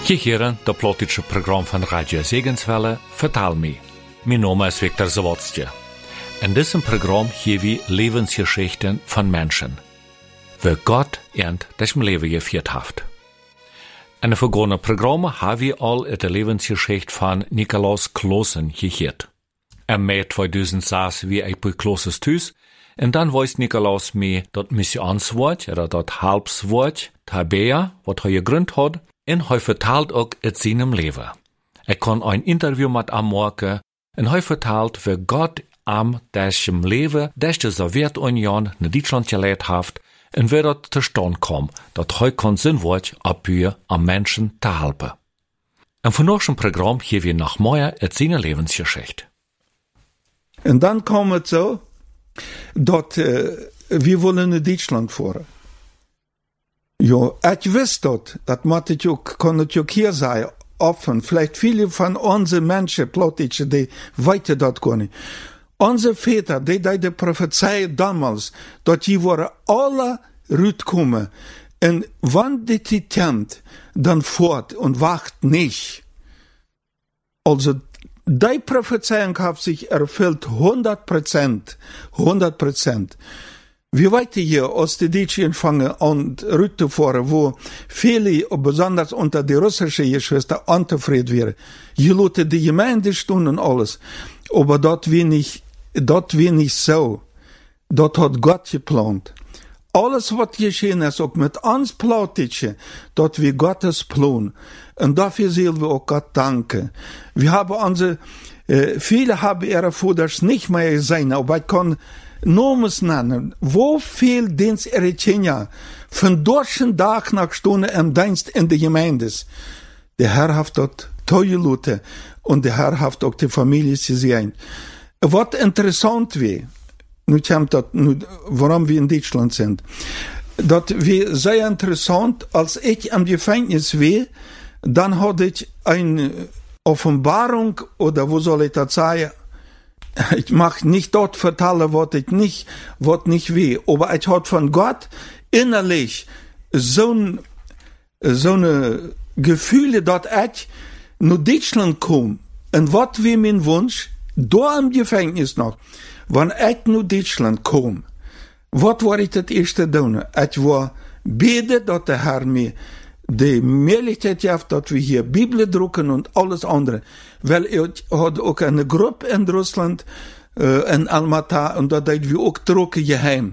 Je heren dat plotische programma van Radio Segenswelle Vertaal me. Mijn naam is Victor Zawodstje. In diesem Programm hier wir Lebensgeschichten von Menschen, wie Gott ernt das im Leben geführt hat. In der vergangenen Programm haben wir all die Lebensgeschichte von Nikolaus Klossen gehört. Mai 2006 wie ich bei Klosses thuis, en dan weiß Nikolaus mir dat Missionswort, oder dat Halbswort, Tabea, wat hij gegründet hat, en hij vertelt ook uit seinem Leben. Ik kon ein Interview mit ihm machen, en hij vertelt, wie Gott am dessen Leben, deze Sowjetunion in Deutschland geleid heeft, en wie dat zustande kwam, dat hij kon zijn woord abbuien am Menschen te helpen. En vandaag Programm hier wir noch mehr uit seine Lebensgeschichte. En dan kwam het zo, dat we willen naar Duitsland voeren. Ja, ik wist dat moet het ook, kon het ook hier zijn, offen. Vielleicht viele von onze mensen, plotische, die weten dat kunnen. Onze väter, die de profetie damals, dat die worden alle uitkomen. En wanneer dit komt, dan voort en wacht niet. Also, die Prophezeiung hat sich erfüllt 100%. 100%. Wir weiter hier aus der Deutschen empfangen und Rütte fahren, wo viele, besonders unter die russischen Geschwister, unzufrieden wären. Je Leute die Gemeinde stehen und alles. Aber dort wir nicht so. Dort hat Gott geplant. Alles, was geschehen ist, auch mit uns Plautischen, dort wir Gottes Plan. Und dafür sollen wir auch Gott danken. Wir haben viele haben ihre Vaters nicht mehr gesehen, aber ich kann Namen nennen. Wo viel Dienst Eritrea von deutschen Tag nach Stunde im Dienst in der Gemeinde. Der Herr hat dort tolle Leute und der Herr hat auch die Familie gesehen. Was interessant wäre, warum wir in Deutschland sind. Das wäre sehr interessant, als ich am Gefängnis war, dann hatte ich eine Offenbarung, oder wo soll ich das sagen? Ich mag nicht dort vertellen, was nicht weh, aber ich hatte von Gott innerlich so eine Gefühle, dass ich nach Deutschland komme. Und was wäre mein Wunsch? Da im Gefängnis noch. Wenn ich nach Deutschland komme, was war ich das erste tun? Ich war beten, dass der Herr mir die Möglichkeit gibt, dass wir hier Bibel drucken und alles andere. Weil ich hatte auch eine Gruppe in Russland, in Almaty, und da dort wir auch drucken geheim.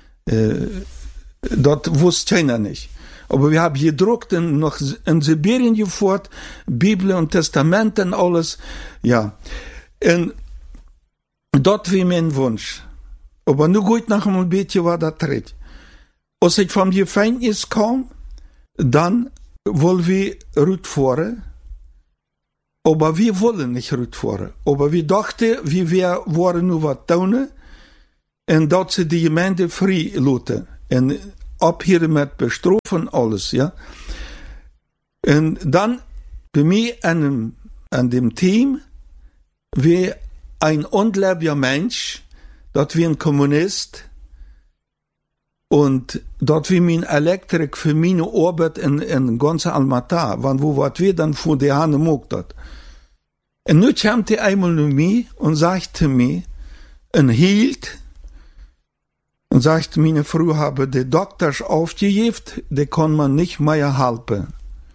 Das wusste keiner nicht. Aber wir haben gedruckt und noch in Sibirien geführt, Bibel und Testament und alles, ja. Und dat wie mein Wunsch. Aber nu gut noch ein bisschen was da tritt. Als ich vom Gefängnis kam, dann wollen wir rüberfahren. Aber wir wollen nicht rüberfahren. Aber wir dachten, wir wollen nur was tun. Und dat sie die Gemeinde frei lassen. Und ab hier mit bestrafen alles, ja. Und dann, bei mir an dem Team, wir ein ungläubiger Mensch, dort wie ein Kommunist, und dort wie mein Elektrik für meine Arbeit in ganz Almaty, wo wat wir dann vor der Hand mogt dat. Und nu kam die einmal zu mir und sagte mir, und hielt, und sagte, meine Frau habe die Doktors aufgegeben, die kann man nicht mehr helfen.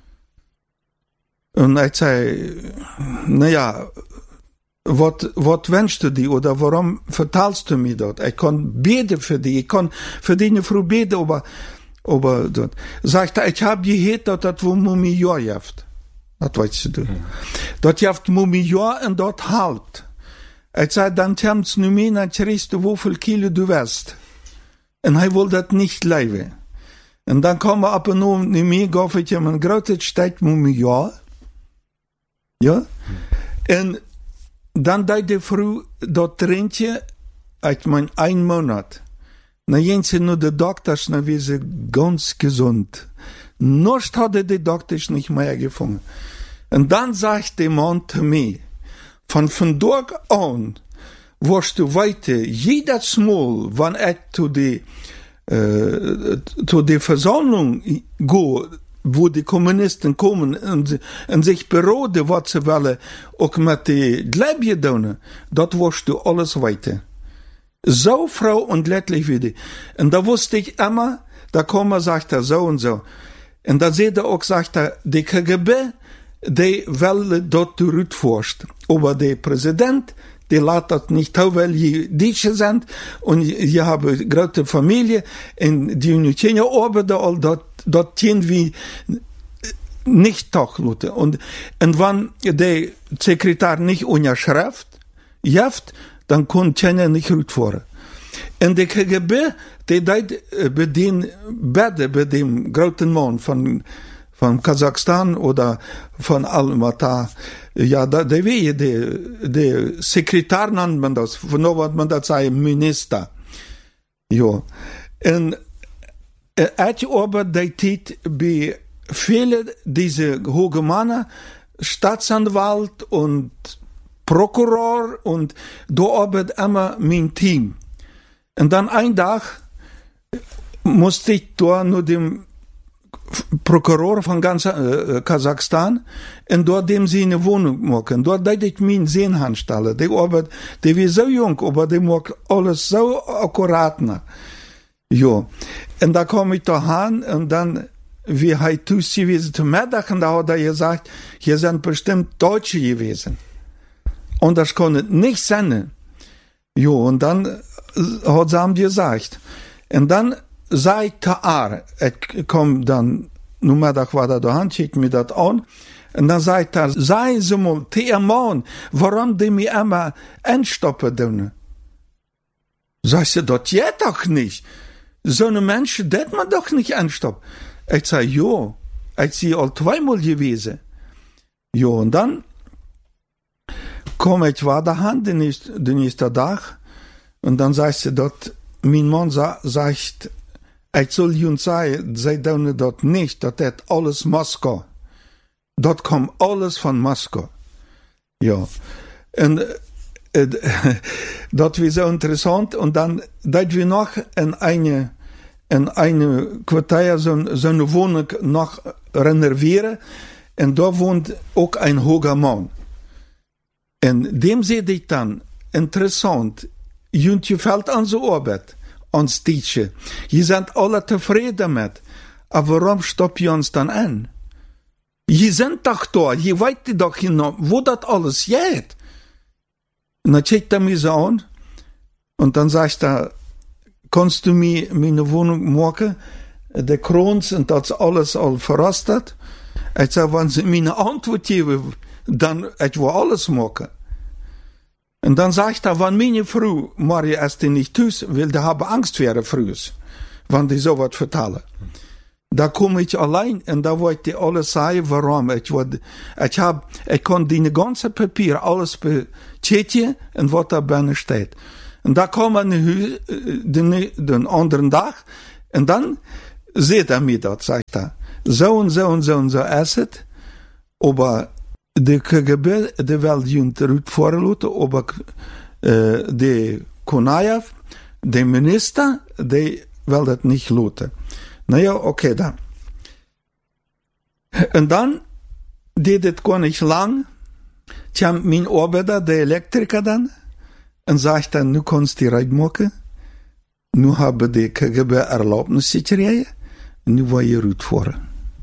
Und ich zei, naja, was wünschst du dir, oder warum verteilst du mir das? Ich kann beten für dich, ich kann für deine Frau beten, aber dort. Sagt er, ich habe gehört, dass das wo Mumior jaft. Das weißt du. Das jaft Mumior und dort halt. Ich sage, dann kommst du mir, dann kriegst du, wie viel Kilo du wirst. Und er will das nicht leben. Und dann kommen wir ab und an zu mir, gauf ich ihm ein großes Stück Mumior. Ja? Und dann die Frau dort trinken, ich mein, 1 Monat. Na gehen sie nur die Doktors, na wie sie ganz gesund. Noch hatte die Doktors nicht mehr gefunden. Und dann sagt der Mann zu mir, von dort an, wirst du weiter, jedes Mal, wenn ich zu die Versammlung gehe, wo die Kommunisten kommen und sich beroden, was sie wollen, auch mit die Gläubige doen, dort wusst du alles weiter. So froh und lettlich wie die. Und da wusste ich immer, da kommen, sagt er, so und so. Und da seht er auch, sagt er, die KGB, die will dort zurückforschen. Aber der Präsident, die lässt das nicht tun, weil die Deutsche sind und die haben eine große Familie und die nicht arbeiten all dort irgendwie nicht tachluten. Und wenn der Sekretär nicht unterschreibt, dann kann keiner nicht rückfahren. Und der KGB, die bei den Bäden, bei dem großen Mann von Kasachstan oder von Almaty, ja, der wie der Sekretär nennt man das, von was man das sagt, Minister. Ja. Und ich arbeite bei vielen dieser hohen Männer, Staatsanwalt und Prokuror und da arbeitet immer mein Team. Und dann ein Tag musste ich da nur dem Prokuror von ganz Kasachstan und dort dem sie eine Wohnung machen. Dort hätte ich meinen Sohn anstellen. Der war so jung, aber der macht alles so akkurat. Ja. Und da komme ich da hin und dann, wie er tust gewesen zum Mittag, und da hat er gesagt, hier sind bestimmt Deutsche gewesen. Und das konnte nicht sein. Ja, und dann hat sie ihm gesagt. Und dann sagt er, ich komme dann, nur Mittag war da daheim, schickt mir das an, und dann sagt er, sei Sie mal, der Mann, warum die mir immer einstoppen tun? Sagst du, das geht doch nicht. So eine Mensch, das man doch nicht einstoppen. Ich sage, ja, ich sie all zweimal gewesen. Ja, und dann komme ich war daheim, den nächsten Tag, und dann sagst du dort, mein Mann sagt, ich soll Ihnen sagen, sie tun dort nicht, das ist alles Moskau. Dort kommt alles von Moskau. Ja. Und das war so interessant. Und dann, dass wir noch in eine Quartier so eine Wohnung noch renovieren. Und da wohnt auch ein hoher Mann. Und dem sehe ich dann, interessant, Ihnen gefällt unsere Arbeit. Uns Deutsche. Die sind alle zufrieden damit. Aber warum stoppen die uns dann an? Die sind doch da, die weiten doch hin, wo das alles geht. Und dann checkt er mich so an und dann sagt er, kannst du mir meine Wohnung machen? Der Krons und das alles all verrostet. Ich sage, wenn sie mir eine Antwort geben, dann ich will alles machen. Und dann sagt er, wenn meine Frau, Maria, ist die nicht tüß, will die haben Angst für ihre Frühs, wenn die sowas vertellen. Da komme ich allein und da wollte ich alles sagen, warum. Ich kann die ganze Papier alles bestätigen und was da bei steht. Und da kam den anderen Tag und dann sieht er mir das, sagt er. So und so und so und so ist es, aber die KGB, die will jemand rückfahren, aber die Kunayev, der Minister, die will das nicht lassen. Naja, okay, dann. Und dann, geht es gar nicht lang, kam mein Arbeiter, der Elektriker dann, und sagt dann, nu kannst du reinmachen, nu habe die KGB Erlaubnis gekriegt, nu war ich rückfahren.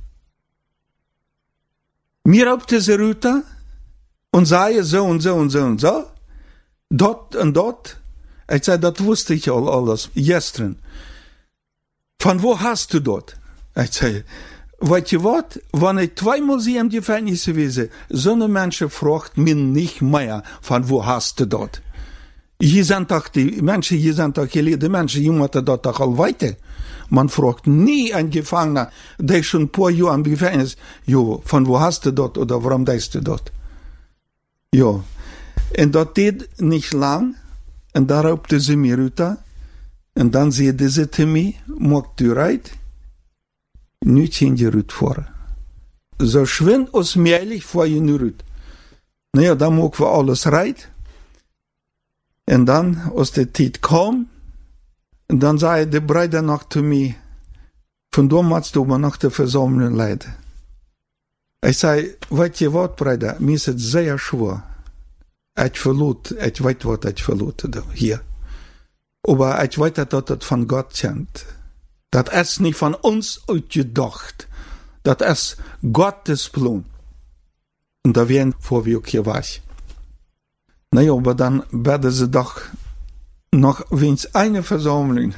Mir auf diese Route und sage so und so und so und so, dort und dort. Ich sage, das wusste ich alles, gestern. Von wo hast du dort? Ich sage, weißt du was, wenn ich zweimal sie im Gefängnis gewesen, so eine Menschen fragt mich nicht mehr, von wo hast du dort? Hier sind doch die Menschen, hier sind doch gelehrte Menschen, die machen dort doch all weiter. Man fragt nie einen Gefangener, der schon ein paar Jahre im Gefängnis, jo, von wo hast du dort oder warum bist du dort? Jo. Und das geht nicht lang, und da raubte sie mir runter, und dann sagte sie zu mir, magst du reit? Nicht in die Rüt vor. So schwind aus Mielich vor in die Rüt. Naja, dann mag wir alles reit. Und dann, aus der Zeit kam, und dann sagte der Bruder noch zu mir, Von damals aber noch die Versammlung leiden. Ich sage, weet je wat, Bruder, mir ist es sehr schwer. Ich weiß, was ich verloren hier. Aber ich weiß, dass das von Gott kommt. Das ist nicht von uns ausgedacht. Das ist Gottes Plan. Und da werden vor wie auch hier war. Naja, aber dann werden sie doch noch wenigstens eine Versammlung.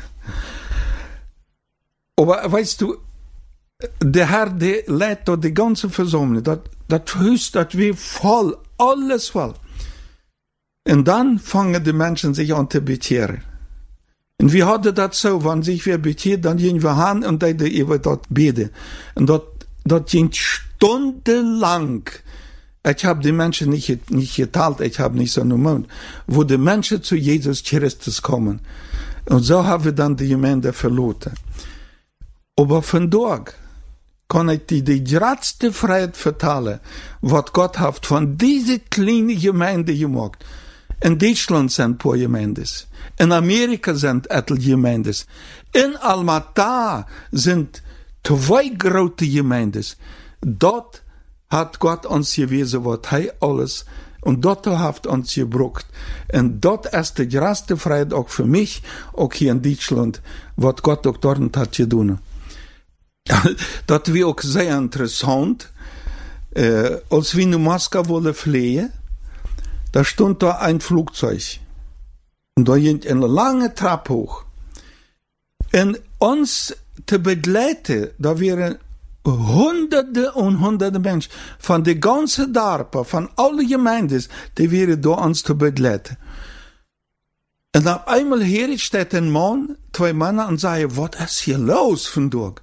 Aber weißt du, der Herr, der leitet dort die ganze Versammlung. Das höchst, das wie voll, alles voll. Und dann fangen die Menschen sich an zu bekehren. Und wir hatten das so, wenn sich wer bekehrt, dann gehen wir hin und dann über dort beten. Und das ging stundenlang. Ich habe die Menschen nicht geteilt, ich habe nicht so gemeint, wo die Menschen zu Jesus Christus kommen. Und so haben wir dann die Gemeinde verloren. Aber von dort kann ich die größte Freiheit vertellen, was Gott hat von dieser kleinen Gemeinde gemacht. In Deutschland sind ein paar Gemeindes. In Amerika sind etliche Gemeindes. In Almata sind 2 große Gemeindes. Dort hat Gott uns gewiesen, was er alles, und dort hat uns gebraucht. Und dort ist die größte Freiheit auch für mich, auch hier in Deutschland, was Gott auch dort hat getan. Das war auch sehr interessant. Als wir in Moskau wollen fliehen, da stand da ein Flugzeug. Und da ging eine lange Treppe hoch. Und uns zu begleiten, da wären Hunderte und Hunderte Menschen von der ganzen Dorf, von allen Gemeinden, die wären da uns zu begleiten. Und auf einmal hier steht ein Mann, 2 Männer, und sagen, was ist hier los von dort?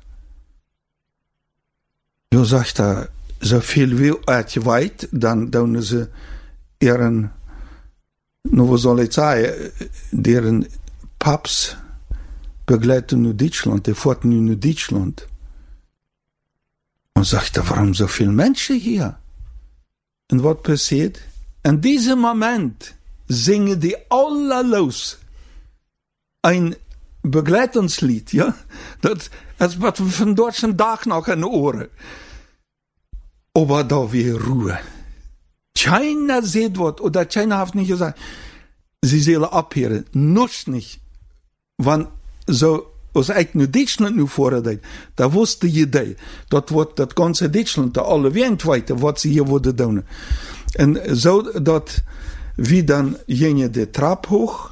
Ja, sagt er, so viel wie ich weiß, dann tun sie ihren, was soll ich sagen, deren Papst begleiten in Deutschland, die fuhren in Deutschland. Und sagt er, warum so viele Menschen hier? Und was passiert? In diesem Moment singen die alle los. Ein Begleitungslied, ja? Das wird von deutschen Tag noch in den Ohren. Aber da wir Ruhe. Keiner sieht was, oder keiner hat nicht gesagt, sie sollen abhören. Noch nicht. Wenn so, als ich nur Deutschland nur vorher, da wusste jeder, das wird das ganze Deutschland, da alle weltweit, was sie hier würden tun. Und so, dass wir dann gingen die Treppe hoch,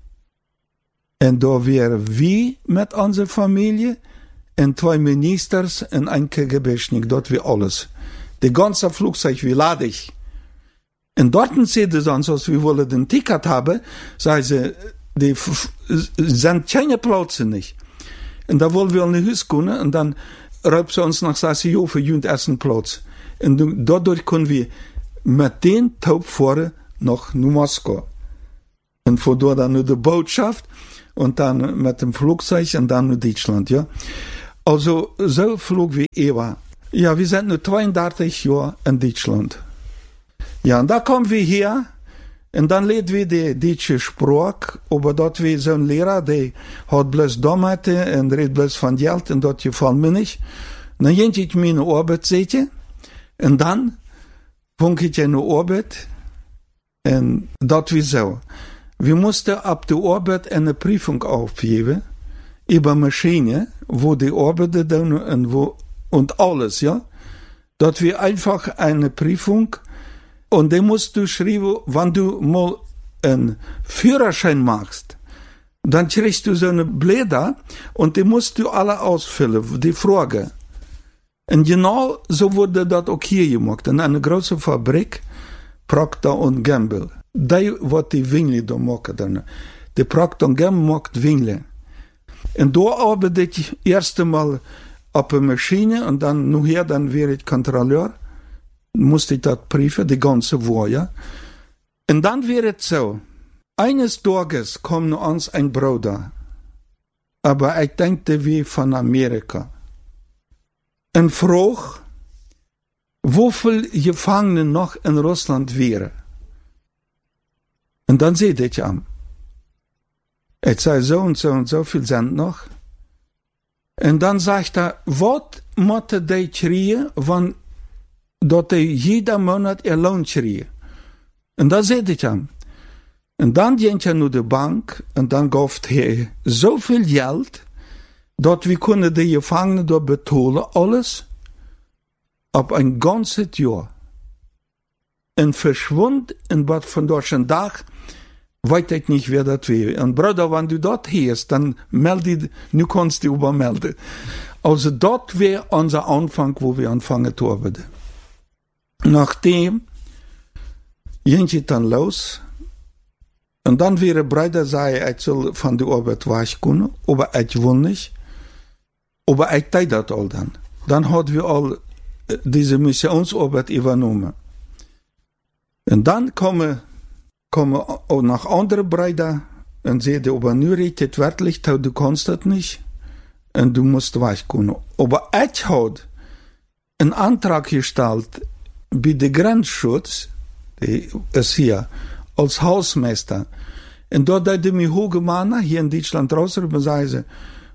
und da wären wir mit unserer Familie, und 2 Ministers, und ein KGB-Schnick, dort wir alles. Die ganze Flugzeug, wie lade ich. Und dort sieht es uns, als wir wollen den Ticket haben, sagen sie, die sind keine Plätze nicht. Und da wollen wir in Haus kommen, und dann raubt sie uns nach, sagen sie, jo, für den ersten Platz. Und dadurch können wir mit den Taub fahren nach Moskau. Und von dort dann nur die Botschaft, und dann mit dem Flugzeug, und dann nach Deutschland, ja. Also, so flog wie Eva. Ja, wir sind nur 32 Jahre in Deutschland. Ja, und da kommen wir hier, und dann lernen wir die deutsche Sprache, aber dort wir so ein Lehrer, der hat bloß Dummheiten und redet bloß von Geld, und dort gefällt mir nicht. Und dann ging ich meine Arbeit sehen, und dann fang ich eine Arbeit, und dort wie so. Wir mussten ab der Arbeit eine Prüfung aufgeben, über Maschine, wo die Arbeiter tun und alles, ja. Dort wir einfach eine Prüfung, und dann musst du schreiben, wenn du mal einen Führerschein machst, dann kriegst du so eine Blätter, und die musst du alle ausfüllen, die Frage. Und genau so wurde das auch hier gemacht, in einer großen Fabrik, Procter & Gamble. Die, was die Wingle da machen, die Procter & Gamble macht Wingle. Und da arbeite ich erst einmal auf der Maschine, und dann nachher, dann wäre ich Kontrolleur, musste ich das prüfen, die ganze Woche, ja. Und dann wäre es so, eines Tages kommt uns ein Bruder, aber ich denke wie von Amerika, und fragt, wie viele Gefangene noch in Russland wären. Und dann seht ich an. Ich sage, so und so viel sind noch. En dan sagt er, wat moeten die kriegen, want dat die jeder Monat ihr Lohn kriegen. En dan zei ik hem. En dan ging je naar de bank, en dan gaf hij zoveel geld, dat we kunnen de Gefangenen door betalen, alles, op een ganzes jaar. En verschwund, en wat vandaag een dag, weet ik niet wer dat weer. En broeder, wenn du dat hörst, dann melde, nu kannst du übermelden. Also dat wäre unser Anfang, wo wir anfangen zu arbeiten. Nachdem ging es dann los, und dann wäre Bruder sagen, ich soll von der Arbeit weg können, aber ich will nicht. Aber ich deed dat al dann. Dann hatten wir all diese Missionsarbeit übernommen. Und dann kommen auch noch andere Brüder und sagen, aber nu redet het wörtlich, du kannst das nicht und du musst weg können. Aber ich habe einen Antrag gestellt bei der Grenzschutz, die ist hier, als Hausmeister. Und dort hat mir hochgemacht, hier in Deutschland rausrüber, sagen sie,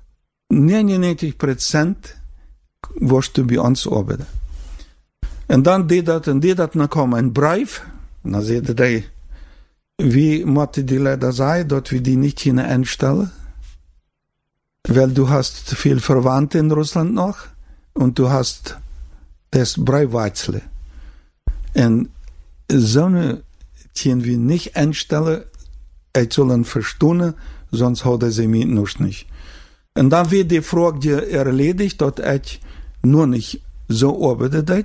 99% wirst du bei uns arbeiten. Und dann deed dat, dann kam ein Brief, und dann sagte die, wie moeten die leider sein, dass wir die nicht hin einstellen? Weil du hast viel Verwandte in Russland noch, und du hast das Breiweizel. Und so eine können wir nicht einstellen, ich sollen verstehen, sonst hat er sie mich noch nicht. Und dann wird die Frage erledigt, dass ich nur nicht so arbeite.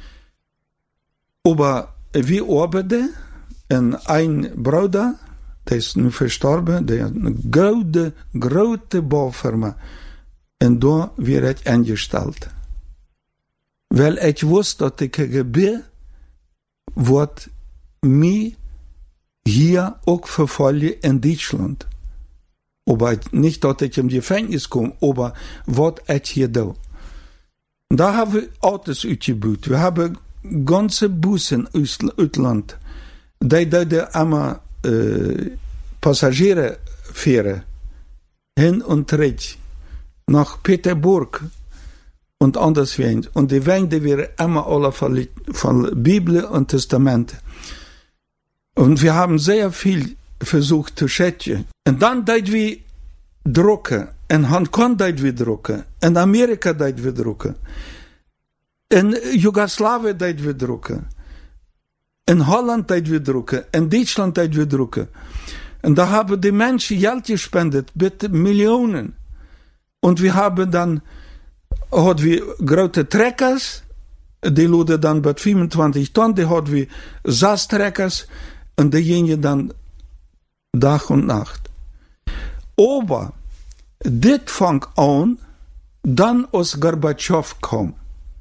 Aber wir arbeiten, und ein Bruder, der ist nun verstorben, der hat eine große Baufirma, und da wird ich eingestellt. Weil ich wusste, dass die KGB wird mich hier auch verfolgen in Deutschland. Aber nicht, dass ich im Gefängnis komme, aber was ich hier tue. Da haben wir Autos ausgebaut. Wir haben ganze Bussen aus Ausland. Die immer Passagiere fahren, hin und zurück, nach Peterburg und anderswohin. Und die Wände wären immer alle von Bibel und Testament. Und wir haben sehr viel versucht zu schätzen. Und dann deit wir drucken. In Hongkong deit wir drucken. In Amerika deit wir drucken. In Jugoslawien deit wir drucken. In Holland deit wir drucken. In Deutschland deit wir drucken. Und da haben die Menschen Geld gespendet, mit Millionen. Und wir haben dann, hatten wir große Treckers, die luden dann bei 25 Tonnen, die hatten wir Sasstreckers, und die gingen dann Tag und Nacht. Aber das fang an, dann als Gorbatschow kam.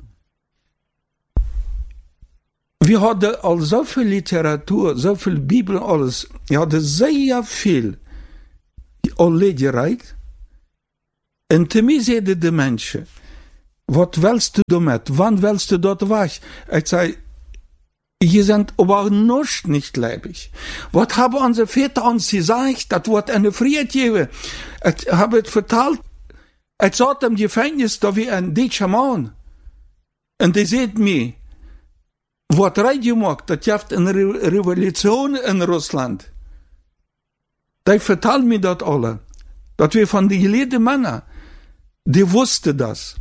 Wir hatten all so viel Literatur, so viel Bibel, alles. Wir hatten sehr viel alle gereicht. Und zu mir sagten die Menschen, was willst du damit? Wann willst du dort weg? Ich sage, hier sind aber noch nicht leibig. Was haben unsere Väter uns gesagt? Das wird eine Friede geben. Ich habe es vertalt. Ich saß im Gefängnis, da wie ein deutscher Mann. Und die sagt mir, was Radio macht, das gibt eine Revolution in Russland. Die vertellen mir das alle. Das wir von den gelehrten Männern, die wussten das.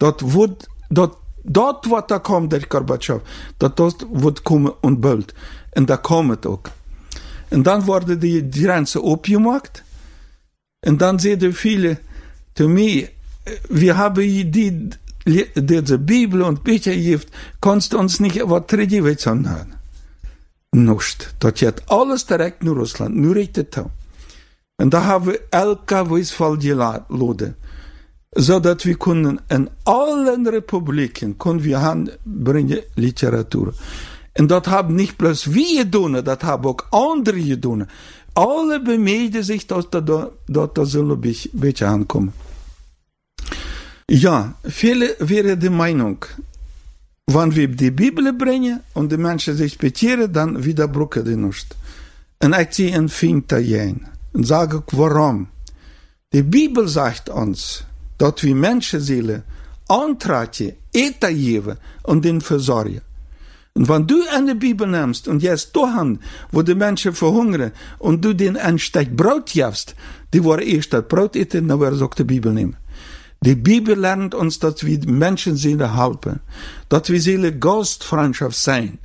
Dort, was da kommt, der Gorbatschow, das wird kommen und bald. Und da kommt auch. Und dann wurde die Grenze abgemacht. Und dann sehen viele zu mir, wir haben diese Bibel und Bücher gegeben, kannst du uns nicht was Religiöses sagen? Nicht. Das geht alles direkt in Russland, nur richtig. Und da haben wir LKWs voll geladen. So dass wir können in allen Republiken können wir anbringen Literatur. Und das haben nicht bloß wir getan, das haben auch andere getan. Alle bemühen sich, dass da soll ein bisschen ankommen. Ja, viele wären der Meinung, wenn wir die Bibel bringen und die Menschen sich bekehren, dann widerbrechen die nicht. Und ich ziehe einen Finger ein und sage, warum? Die Bibel sagt uns, dat wir Menschenseelen antraten, Eten geben und den versorgen. Und wenn du an die Bibel nimmst und jetzt dahin, wo die Menschen verhungern und du den ein Stück Brot gibst, die wollen erst das Brot eten, dann werden sie auch die Bibel nehmen. Die Bibel lernt uns, dass wir Menschenseelen helfen, dass wir Seele Gastfreundschaft sein.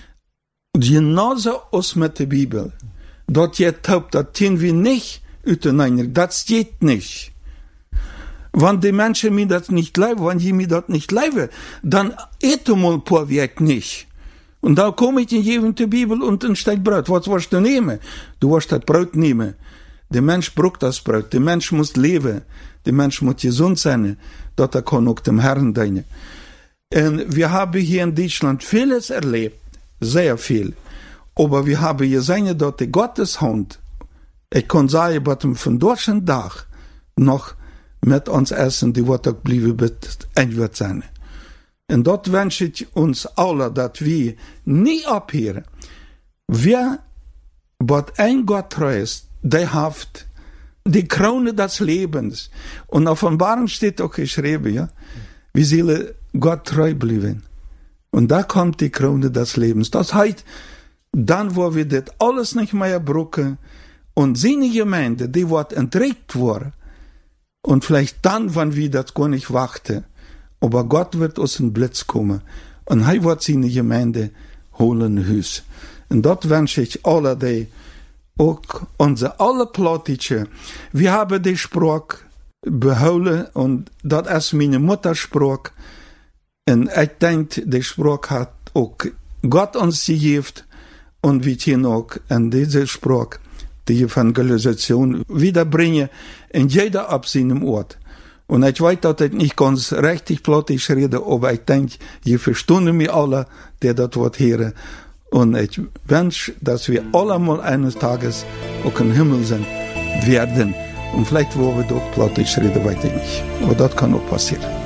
Genauso aus mit der Bibel. Dort jetzt taubt, das tun wir nicht untereinander, das geht nicht. Wenn die Menschen mir das nicht leiden, wenn die mir das nicht leiden, dann eten mal ein paar Weg nicht. Und da komme ich in die Bibel und ein Stück Brot. Was willst du nehmen? Du willst das Brot nehmen. Der Mensch braucht das Brot. Der Mensch muss leben. Der Mensch muss gesund sein. Dort kann auch dem Herrn dienen. Und wir haben hier in Deutschland vieles erlebt. Sehr viel. Aber wir haben gesehen, dass die Gotteshand, ich kann sagen, dass von deutschen Tag noch mit uns essen, die wird auch bleiben, wird sein. Und dort wünsche ich uns alle, dass wir nie abhören. Wer, was ein Gott treu ist, der hat die Krone des Lebens. Und auf Offenbarung steht auch geschrieben, ja, wir sollen Gott treu bleiben. Und da kommt die Krone des Lebens. Das heißt, dann, wo wir das alles nicht mehr brauchen, und seine Gemeinde, die wird entrückt worden, und vielleicht dann, wenn wir das gar nicht warten, aber Gott wird aus dem Blitz kommen, und er wird seine Gemeinde holen Hüs. Und dort wünsche ich alle, die auch unsere alle Plottische, wir haben die Sprache behouden, und das ist meine Muttersprache. Und ich denke, die Sprache hat auch Gott uns gegeben, und wir können auch in diese Sprache die Evangelisation wiederbringen, in jeder ab seinem Ort. Und ich weiß, dass ich nicht ganz richtig plottisch rede, aber ich denke, ihr versteht mich alle, die das Wort hören. Und ich wünsche, dass wir alle mal eines Tages auch im Himmel sind, werden. Und vielleicht, wo wir doch plottisch reden, weiß ich nicht. Aber das kann auch passieren.